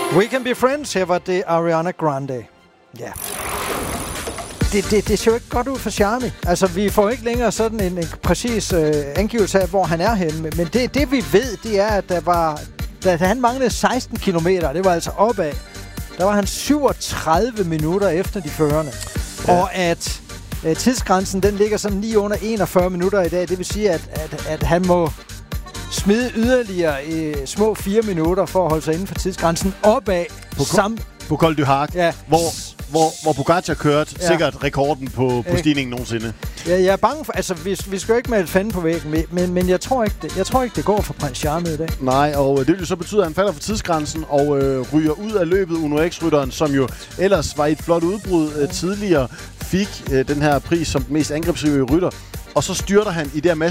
We Can Be Friends, her var det Ariana Grande. Ja. Det ser jo ikke godt ud for Charmy. Altså, vi får ikke længere sådan en præcis angivelse af, hvor han er henne. Men det vi ved, det er, at da han manglede 16 kilometer, det var altså opad, der var han 37 minutter efter de førende. Ja. Og at tidsgrænsen, den ligger sådan lige under 41 minutter i dag. Det vil sige, at han må smide yderligere små 4 minutter for at holde sig inden for tidsgrænsen opad. På Col du Hac, ja. hvor Pogacar kørte sikkert rekorden på stigningen nogensinde. Ja, jeg er bange for... Altså, vi skal jo ikke male fanden på væggen, men jeg tror ikke, det går for prins Charmy i dag. Nej, og det vil jo så betyde, at han falder for tidsgrænsen og ryger ud af løbet. Uno X-rytteren, som jo ellers var i et flot udbrud tidligere, fik den her pris som den mest angrebsrige rytter. Og så styrter han i det her